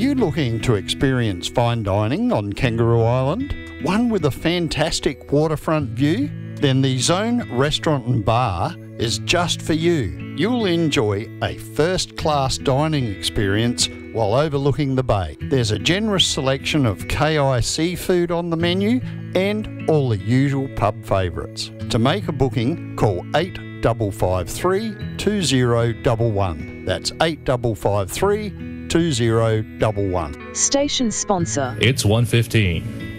you looking to experience fine dining on Kangaroo Island? One with a fantastic waterfront view? Then the Zone Restaurant and Bar is just for you. You'll enjoy a first-class dining experience while overlooking the bay. There's a generous selection of KI seafood on the menu and all the usual pub favourites. To make a booking, call 8553 2011. That's 8553 2011. Station sponsor. It's 1:15.